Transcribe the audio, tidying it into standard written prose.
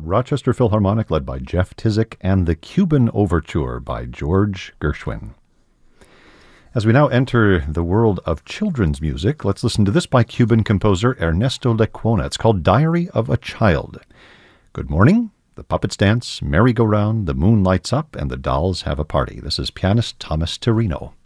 Rochester Philharmonic led by Jeff Tizik, and the Cuban Overture by George Gershwin. As we now enter the world of children's music, let's listen to this by Cuban composer Ernesto Lecuona. It's called Diary of a Child. Good morning, the puppets dance, merry-go-round, the moon lights up, and the dolls have a party. This is pianist Thomas Tirino.